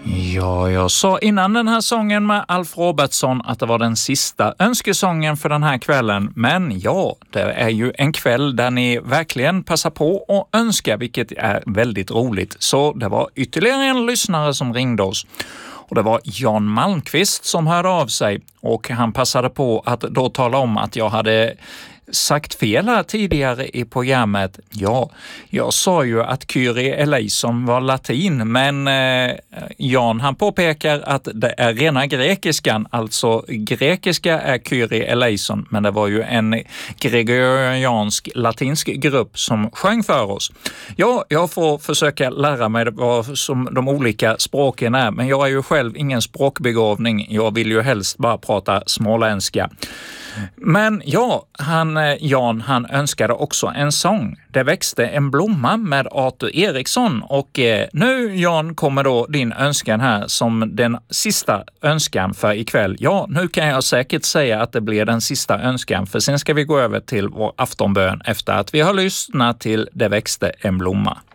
Ja, jag sa innan den här sången med Alf Robertson att det var den sista önskesången för den här kvällen. Men ja, det är ju en kväll där ni verkligen passar på att önska, vilket är väldigt roligt. Så det var ytterligare en lyssnare som ringde oss. Och det var Jan Malmqvist som hörde av sig, och han passade på att då tala om att jag hade sagt fel här tidigare i programmet. Ja, jag sa ju att Kyrie eleison var latin, men Jan han påpekar att det är rena grekiskan, alltså grekiska är Kyrie eleison, men det var ju en gregoriansk latinsk grupp som sjöng för oss. Ja, jag får försöka lära mig vad som de olika språken är, men jag är ju själv ingen språkbegåvning. Jag vill ju helst bara prata småländska. Men ja, Jan han önskade också en sång. Det växte en blomma med Arthur Eriksson, och nu Jan kommer då din önskan här som den sista önskan för ikväll. Ja, nu kan jag säkert säga att det blir den sista önskan, för sen ska vi gå över till vår aftonbön efter att vi har lyssnat till Det växte en blomma.